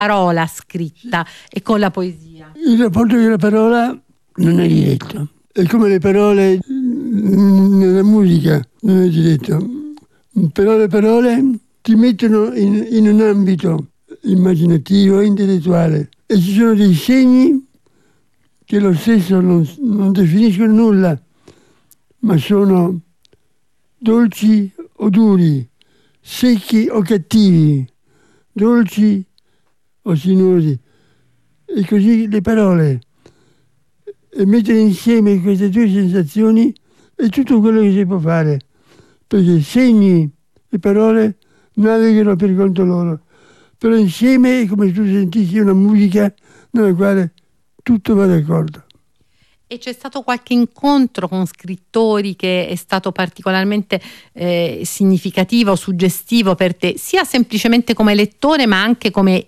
parola scritta e con la poesia? Il rapporto con la parola non è diretto. È come le parole nella musica, non è diretto. Però le parole ti mettono in un ambito immaginativo e intellettuale e ci sono dei segni che lo stesso non definiscono nulla, ma sono dolci o duri, secchi o cattivi, dolci o sinuosi. E così le parole. E mettere insieme queste due sensazioni è tutto quello che si può fare, perché segni e parole navigano per conto loro, però insieme è come se tu sentissi una musica nella quale tutto va d'accordo. E c'è stato qualche incontro con scrittori che è stato particolarmente significativo, suggestivo per te, sia semplicemente come lettore ma anche come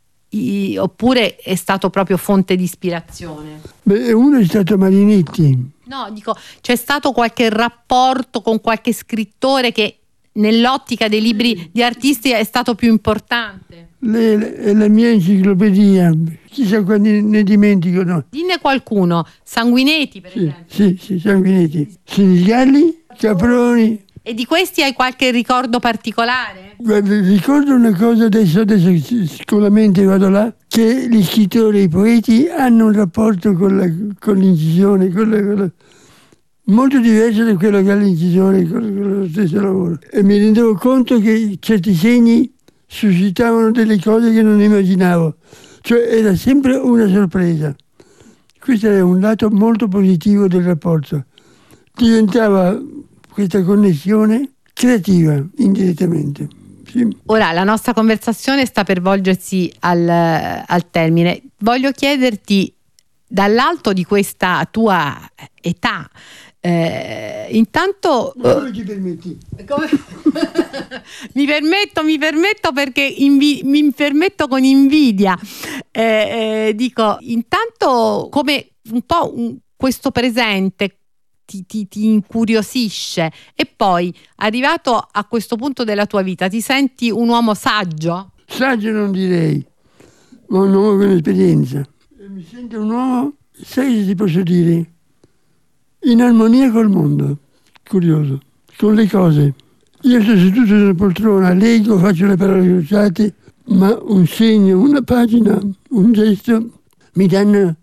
oppure è stato proprio fonte di ispirazione? Beh, uno è stato Marinetti. No, dico, c'è stato qualche rapporto con qualche scrittore che nell'ottica dei libri di artisti è stato più importante? È la mia enciclopedia, chissà quando ne dimentico, no? Dinne qualcuno, Sanguinetti per esempio. Sì, Sanguinetti. Sinigalli, Caproni. E di questi hai qualche ricordo particolare? Guarda, ricordo una cosa adesso sicuramente vado là, che gli scrittori e i poeti hanno un rapporto con l'incisione, molto diverso da quello che ha l'incisione con lo stesso lavoro. E mi rendevo conto che certi segni suscitavano delle cose che non immaginavo. Cioè era sempre una sorpresa. Questo è un lato molto positivo del rapporto. Diventava questa connessione creativa, indirettamente. Sì. Ora la nostra conversazione sta per volgersi al termine. Voglio chiederti, dall'alto di questa tua età, intanto come ti permetti? mi permetto perché mi permetto con invidia, dico, intanto come un po' questo presente ti incuriosisce e poi arrivato a questo punto della tua vita ti senti un uomo saggio? Saggio non direi, ma un uomo con esperienza. Mi sento un uomo, sai se ti posso dire, in armonia col mondo, curioso, con le cose. Io sto seduto su una poltrona, leggo, faccio le parole crociate, ma un segno, una pagina, un gesto mi danno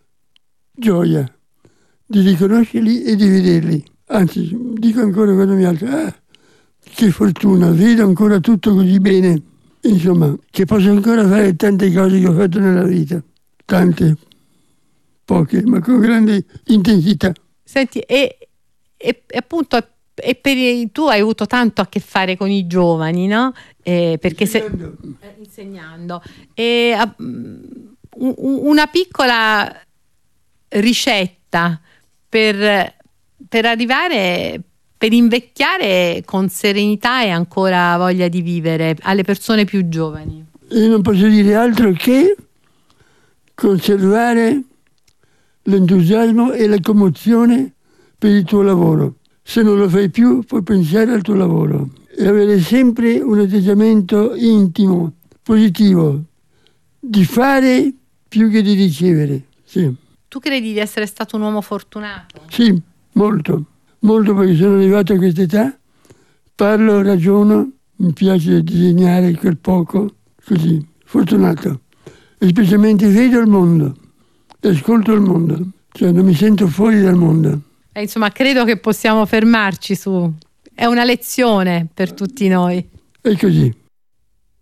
gioia di riconoscerli e di vederli. Anzi, dico ancora quando mi alzo, che fortuna, vedo ancora tutto così bene. Insomma, che posso ancora fare tante cose che ho fatto nella vita. Tante, poche, ma con grande intensità. Senti, e appunto tu hai avuto tanto a che fare con i giovani, no? Perché insegnando. E una piccola ricetta per arrivare, per invecchiare con serenità e ancora voglia di vivere alle persone più giovani. Io non posso dire altro che conservare l'entusiasmo e la commozione per il tuo lavoro. Se non lo fai più, puoi pensare al tuo lavoro e avere sempre un atteggiamento intimo, positivo, di fare più che di ricevere. Sì. Tu credi di essere stato un uomo fortunato? Sì, molto, molto, perché sono arrivato a questa età, parlo, ragiono, mi piace disegnare quel poco, così, fortunato. E specialmente vedo il mondo, ascolto il mondo, cioè non mi sento fuori dal mondo. Insomma, credo che possiamo fermarci su... È una lezione per tutti noi. È così.